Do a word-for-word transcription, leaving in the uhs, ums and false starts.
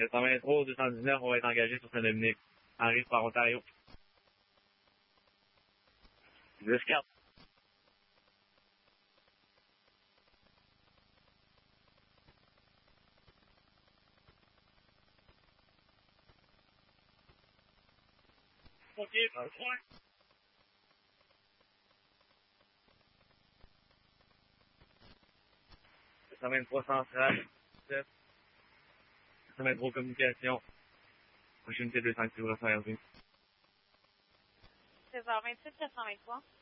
sept cent vingt-trois, deux cent dix-neuf, on va être engagé sur Saint-Dominique. Arrive par Ontario. dix quatre. OK, vingt-trois. sept cent vingt-trois centrale, sept. sept cent vingt-trois communication. Prochaine unité deux cents, c'est R V. seize heures vingt-sept, sept cent vingt-trois.